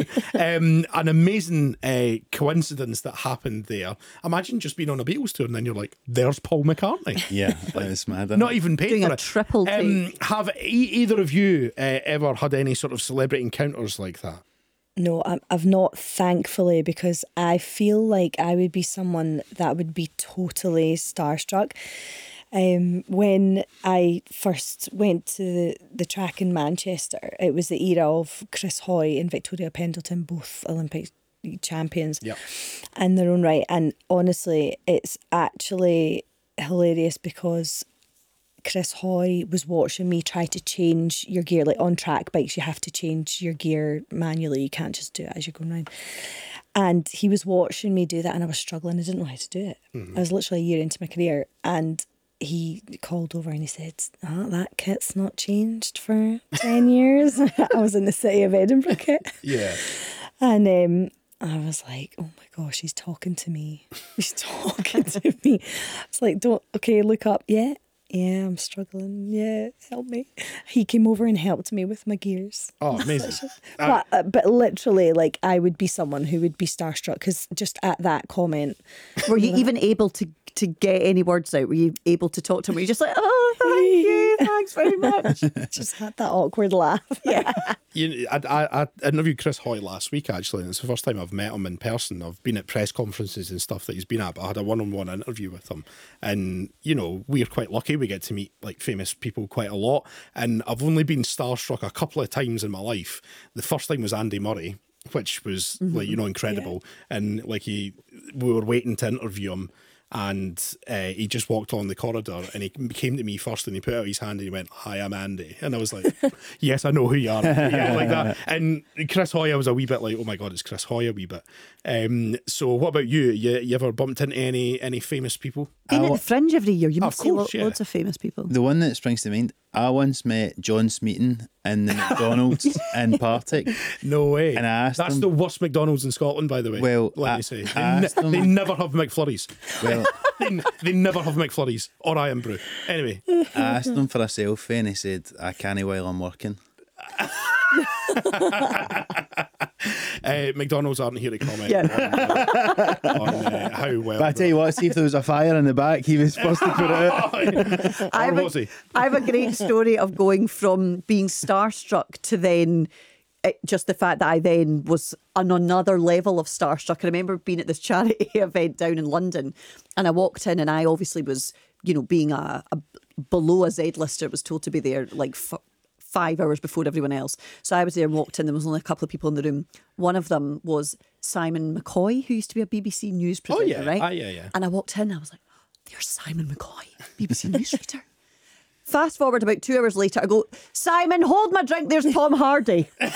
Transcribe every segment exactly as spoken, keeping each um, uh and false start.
um, an amazing uh, coincidence that happened there. Imagine just being on a Beatles tour and then you're like, there's Paul McCartney. Yeah, that was mad. Not even paid Doing for a it. triple take. Um, have e- either of you uh, ever had any sort of celebrity encounters like that? No, I'm- I've not, thankfully, because I feel like I would be someone that would be totally starstruck. Um, when I first went to the, the track in Manchester, it was the era of Chris Hoy and Victoria Pendleton, both Olympic champions Yep. in their own right. And honestly, it's actually hilarious because Chris Hoy was watching me try to change your gear. Like on track bikes, you have to change your gear manually. You can't just do it as you're going round. And he was watching me do that and I was struggling. I didn't know how to do it. Mm-hmm. I was literally a year into my career and he called over and he said, oh, that kit's not changed for ten years. I was in the City of Edinburgh kit. Yeah. And um, I was like, oh my gosh, he's talking to me. He's talking to me. It's like, don't, okay, look up. Yeah, yeah, I'm struggling. Yeah, help me. He came over and helped me with my gears. Oh, amazing. But, uh, but literally, like, I would be someone who would be starstruck because just at that comment. Were you even able to to get any words out? Were you able to talk to him? Were you just like, oh, thank you, thanks very much? Just had that awkward laugh. Yeah. You, I, I, I interviewed Chris Hoy last week, actually, and it's the first time I've met him in person. I've been at press conferences and stuff that he's been at, but I had a one-on-one interview with him. And, you know, we're quite lucky. We get to meet, like, famous people quite a lot. And I've only been starstruck a couple of times in my life. The first time was Andy Murray, which was, mm-hmm. like, you know, incredible. Yeah. And, like, he, we were waiting to interview him. And uh, he just walked along the corridor and he came to me first and he put out his hand and he went, hi, I'm Andy. And I was like, yes, I know who you are. Yeah, like that. And Chris Hoy, I was a wee bit like, oh my God, it's Chris Hoy a wee bit. Um, so what about you? you? You ever bumped into any any famous people? Being at the Fringe every year, you must Of see course, lo- yeah. loads of famous people. The one that springs to mind, I once met John Smeaton in the McDonald's in Partick. No way. And I asked That's him- the worst McDonald's in Scotland, by the way. Well, let I- me say. I They, ne- asked him- they never have McFlurries. Well, they, they never have McFlurries or Iron Brew. Anyway. I asked him for a selfie and he said, I can't while I'm working. uh, McDonald's aren't here to comment Yeah. on, uh, on uh, how well. But I tell you what, see if there was a fire in the back, he was supposed to put it out. I Or have, was a, he? I have a great story of going from being starstruck to then it, just the fact that I then was on another level of starstruck. I remember being at this charity event down in London and I walked in and I obviously was, you know, being a, a below a Z-lister, was told to be there like f- five hours before everyone else. So I was there and walked in. There was only a couple of people in the room. One of them was Simon McCoy, who used to be a B B C News Oh, presenter, yeah. right? Ah, yeah, yeah. And I walked in, I was like, oh, there's Simon McCoy, B B C Newsreader. Fast forward about two hours later, I go, Simon, hold my drink, there's Tom Hardy. And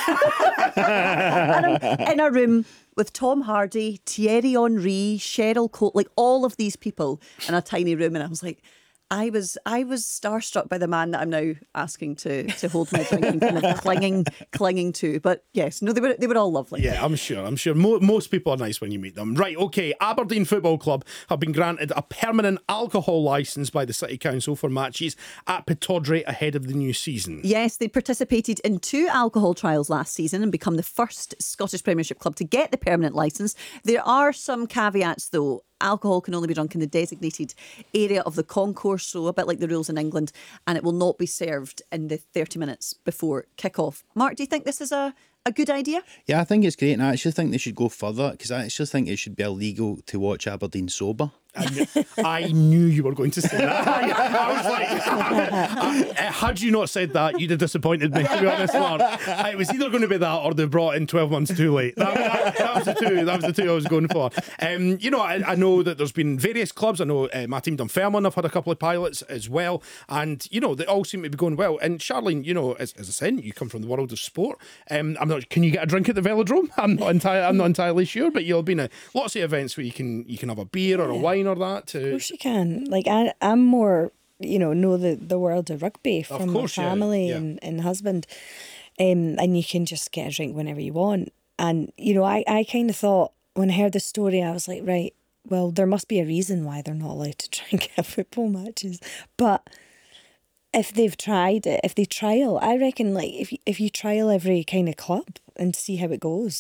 I'm in a room with Tom Hardy, Thierry Henry, Cheryl Cole, like all of these people in a tiny room. And I was like, I was I was starstruck by the man that I'm now asking to to hold my drink and kind of clinging clinging to. But yes, no, they were they were all lovely. Yeah, I'm sure. I'm sure Mo- most people are nice when you meet them. Right, okay. Aberdeen Football Club have been granted a permanent alcohol licence by the City Council for matches at Pittodrie ahead of the new season. Yes, they participated in two alcohol trials last season and become the first Scottish Premiership club to get the permanent licence. There are some caveats though. Alcohol can only be drunk in the designated area of the concourse, so a bit like the rules in England, and it will not be served in the thirty minutes before kick-off. Mark, do you think this is a, a good idea? Yeah, I think it's great, and I actually think they should go further because I actually think it should be illegal to watch Aberdeen sober. I knew, I knew you were going to say that. I, I was like, I, had you not said that, you'd have disappointed me, to be honest, Mark. It was either going to be that or they brought in twelve months too late. That, that, that was the two. That was the two I was going for. Um, you know, I, I know that there's been various clubs. I know uh, my team Dunfermline have had a couple of pilots as well, and you know they all seem to be going well. And Charlene, you know, as, as I said, you come from the world of sport. Um, I'm not. Can you get a drink at the Velodrome? I'm not entirely. I'm not entirely sure, but you'll be in a, lots of events where you can you can have a beer or a wine or that. To, Of course you can. Like I, I'm more, you know, know the, the world of rugby from course, my yeah, family yeah. And, and husband, um, and you can just get a drink whenever you want. And you know, I, I kind of thought when I heard the story, I was like, right, well, there must be a reason why they're not allowed to drink at football matches. But if they've tried it, if they trial, I reckon like if if you trial every kind of club and see how it goes.